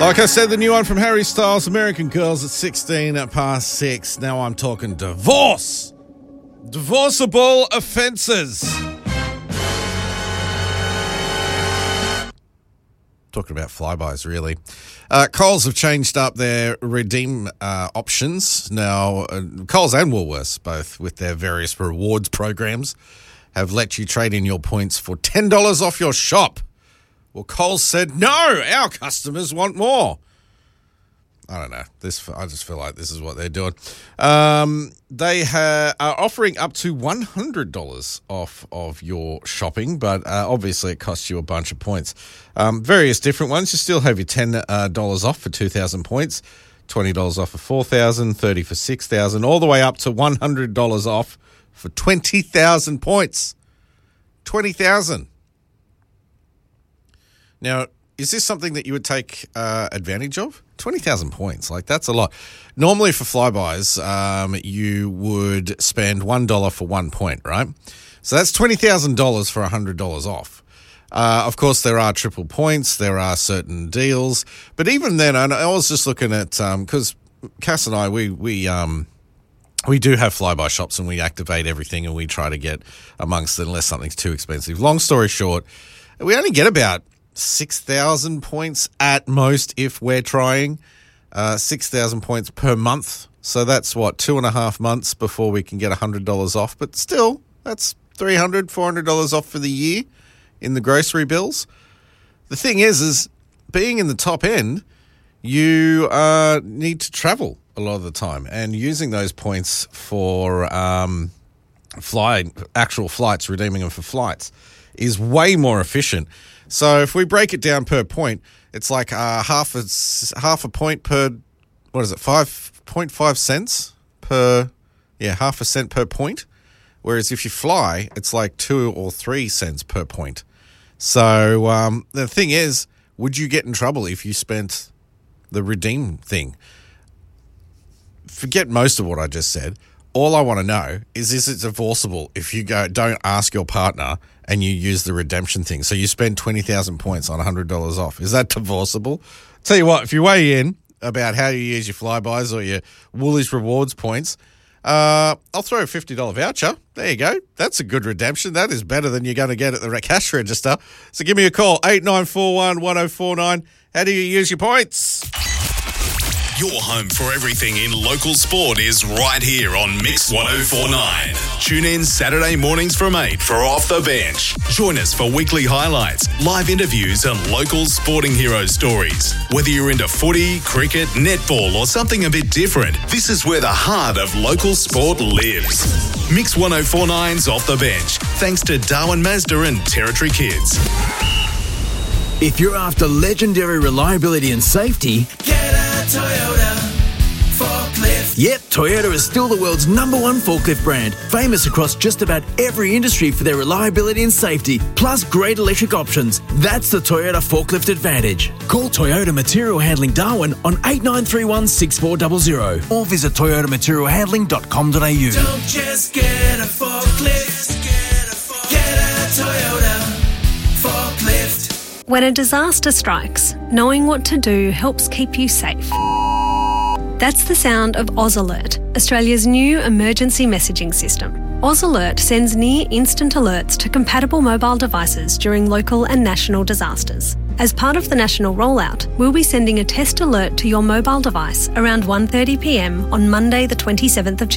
Like I said, the new one from Harry Styles, American Girls, at 6. Now I'm talking divorce. Divorceable offences. Talking about flybys, really. Coles have changed up their redeem options. Now, Coles and Woolworths, both with their various rewards programs, have let you trade in your points for $10 off your shop. Well, Coles said, no, our customers want more. I don't know. I just feel like this is what they're doing. They are offering up to $100 off of your shopping, but obviously it costs you a bunch of points. Various different ones. You still have your $10 off for 2,000 points, $20 off for 4,000, $30 for 6,000, all the way up to $100 off for 20,000 points. 20,000. Now, is this something that you would take advantage of? 20,000 points, that's a lot. Normally for flybys, you would spend $1 for 1 point, right? So that's $20,000 for $100 off. Of course, there are triple points, there are certain deals, but even then, and I was just looking at, because Cass and I, we do have flyby shops and we activate everything and we try to get amongst it unless something's too expensive. Long story short, we only get about 6,000 points at most if we're trying. 6,000 points per month. So that's, 2.5 months before we can get $100 off. But still, that's $300, $400 off for the year in the grocery bills. The thing is being in the top end, you need to travel a lot of the time. And using those points for actual flights, redeeming them for flights, is way more efficient. So if we break it down per point, it's like half a point per, 5.5 cents per, half a cent per point. Whereas if you fly, it's like 2 or 3 cents per point. So the thing is, would you get in trouble if you spent the redeem thing? Forget most of what I just said. All I want to know is it divorceable if you don't ask your partner and you use the redemption thing? So you spend 20,000 points on $100 off. Is that divorceable? Tell you what, if you weigh in about how you use your flybys or your Woolies rewards points, I'll throw a $50 voucher. There you go. That's a good redemption. That is better than you're going to get at the cash register. So give me a call, 8941 1049. How do you use your points? Your home for everything in local sport is right here on Mix 1049. Tune in Saturday mornings from 8 for Off the Bench. Join us for weekly highlights, live interviews and local sporting hero stories. Whether you're into footy, cricket, netball or something a bit different, this is where the heart of local sport lives. Mix 1049's Off the Bench, thanks to Darwin Mazda and Territory Kids. If you're after legendary reliability and safety, get a Toyota forklift. Yep, Toyota is still the world's #1 forklift brand, famous across just about every industry for their reliability and safety, plus great electric options. That's the Toyota Forklift Advantage. Call Toyota Material Handling Darwin on 8931 6400 or visit toyotamaterialhandling.com.au. Don't just get a forklift, get a Toyota forklift. When a disaster strikes, knowing what to do helps keep you safe. That's the sound of Oz Alert, Australia's new emergency messaging system. Oz Alert sends near-instant alerts to compatible mobile devices during local and national disasters. As part of the national rollout, we'll be sending a test alert to your mobile device around 1:30 p.m. on Monday the 27th of July.